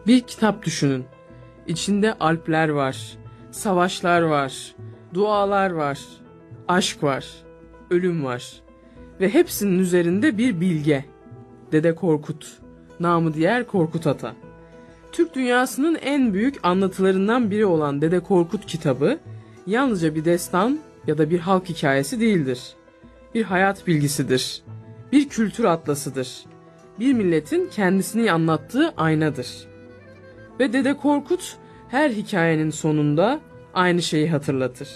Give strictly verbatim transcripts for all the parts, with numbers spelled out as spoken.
Bir kitap düşünün. İçinde alpler var, savaşlar var, dualar var, aşk var, ölüm var. Ve hepsinin üzerinde bir bilge. Dede Korkut, namı diğer Korkut Ata. Türk dünyasının en büyük anlatılarından biri olan Dede Korkut kitabı, yalnızca bir destan ya da bir halk hikayesi değildir. Bir hayat bilgisidir, bir kültür atlasıdır. Bir milletin kendisini anlattığı aynadır. Ve Dede Korkut her hikayenin sonunda aynı şeyi hatırlatır.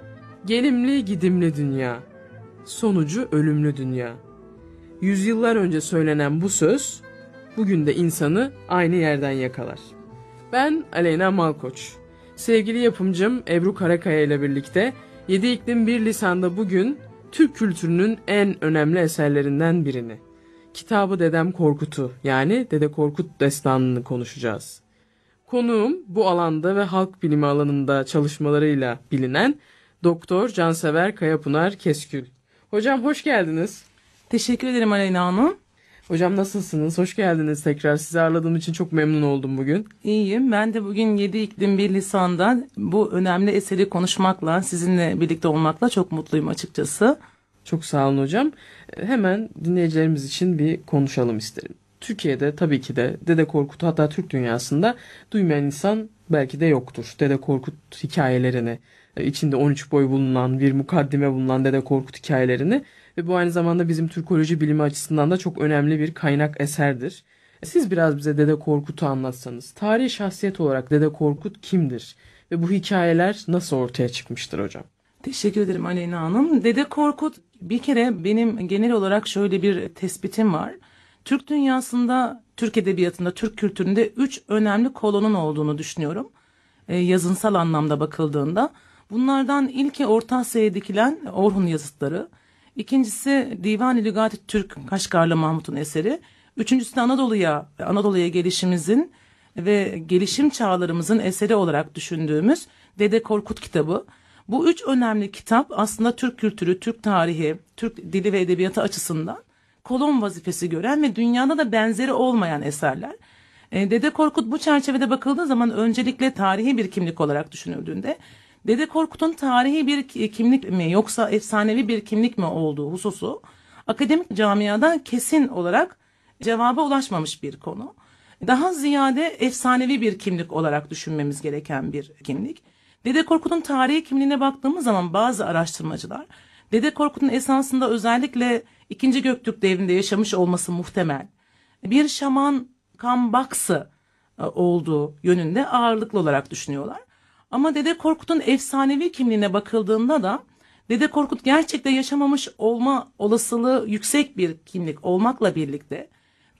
Gelimli gidimli dünya, sonucu ölümlü dünya. Yüzyıllar önce söylenen bu söz, bugün de insanı aynı yerden yakalar. Ben Aleyna Malkoç. Sevgili yapımcım Ebru Karakaya ile birlikte Yedi İklim Bir Lisan'da bugün Türk kültürünün en önemli eserlerinden birini, Kitabı Dedem Korkut'u yani Dede Korkut destanını konuşacağız. Konuğum bu alanda ve halk bilimi alanında çalışmalarıyla bilinen Doktor Cansever Kayapınar Keskül. Hocam hoş geldiniz. Teşekkür ederim Aleyna Hanım. Hocam nasılsınız? Hoş geldiniz tekrar. Sizi ağırladığım için çok memnun oldum bugün. İyiyim. Ben de bugün Yedi İklim Bir Lisan'da bu önemli eseri konuşmakla, sizinle birlikte olmakla çok mutluyum açıkçası. Çok sağ olun hocam. Hemen dinleyicilerimiz için bir konuşalım isterim. Türkiye'de tabii ki de Dede Korkut, hatta Türk dünyasında duymayan insan belki de yoktur. Dede Korkut hikayelerini, içinde on üç boy bulunan bir mukaddime bulunan Dede Korkut hikayelerini ve bu aynı zamanda bizim Türkoloji bilimi açısından da çok önemli bir kaynak eserdir. Siz biraz bize Dede Korkut'u anlatsanız. Tarihi şahsiyet olarak Dede Korkut kimdir ve bu hikayeler nasıl ortaya çıkmıştır hocam? Teşekkür ederim Aleyna Hanım. Dede Korkut, bir kere benim genel olarak şöyle bir tespitim var. Türk dünyasında, Türk edebiyatında, Türk kültüründe üç önemli kolonun olduğunu düşünüyorum. E, yazınsal anlamda bakıldığında. Bunlardan ilki Orta Asya'ya dikilen Orhun yazıtları. İkincisi Divan-ı Lügat-ı Türk Kaşgarlı Mahmut'un eseri. Üçüncüsü de Anadolu'ya, Anadolu'ya gelişimizin ve gelişim çağlarımızın eseri olarak düşündüğümüz Dede Korkut kitabı. Bu üç önemli kitap aslında Türk kültürü, Türk tarihi, Türk dili ve edebiyatı açısından kolon vazifesi gören ve dünyada da benzeri olmayan eserler. E, Dede Korkut bu çerçevede bakıldığı zaman öncelikle tarihi bir kimlik olarak düşünüldüğünde Dede Korkut'un tarihi bir kimlik mi yoksa efsanevi bir kimlik mi olduğu hususu akademik camiada kesin olarak cevaba ulaşmamış bir konu. Daha ziyade efsanevi bir kimlik olarak düşünmemiz gereken bir kimlik. Dede Korkut'un tarihi kimliğine baktığımız zaman bazı araştırmacılar Dede Korkut'un esasında özellikle ikinci Göktürk devrinde yaşamış olması muhtemel bir şaman kambaksı olduğu yönünde ağırlıklı olarak düşünüyorlar. Ama Dede Korkut'un efsanevi kimliğine bakıldığında da Dede Korkut gerçekten yaşamamış olma olasılığı yüksek bir kimlik olmakla birlikte